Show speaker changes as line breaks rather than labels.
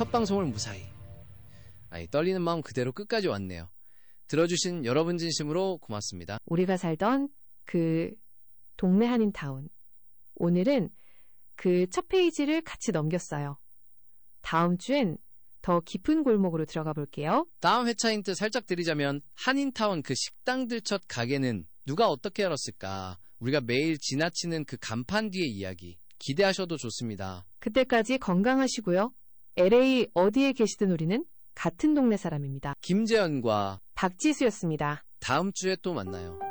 첫 방송을 무사히. 떨리는 마음 그대로 끝까지 왔네요. 들어주신 여러분 진심으로 고맙습니다.
우리가 살던 그 동네 한인타운. 오늘은 그 첫 페이지를 같이 넘겼어요. 다음 주엔 더 깊은 골목으로 들어가 볼게요.
다음 회차 힌트 살짝 드리자면 한인타운 그 식당들 첫 가게는 누가 어떻게 열었을까? 우리가 매일 지나치는 그 간판 뒤의 이야기 기대하셔도 좋습니다.
그때까지 건강하시고요. LA 어디에 계시든 우리는 같은 동네 사람입니다.
김재현과
박지수였습니다.
다음 주에 또 만나요.